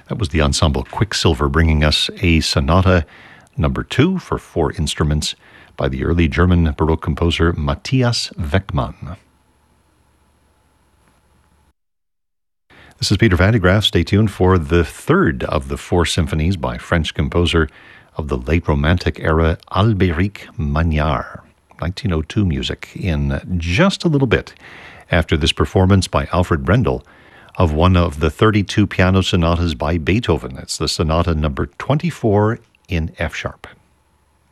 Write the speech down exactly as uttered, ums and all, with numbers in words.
That was the ensemble Quicksilver bringing us a sonata number two for four instruments by the early German Baroque composer Matthias Weckmann. This is Peter Van de Graaff. Stay tuned for the third of the four symphonies by French composer of the late Romantic era, Albéric Magnard. nineteen oh two music in just a little bit after this performance by Alfred Brendel of one of the thirty-two piano sonatas by Beethoven. It's the sonata number twenty-four in F sharp.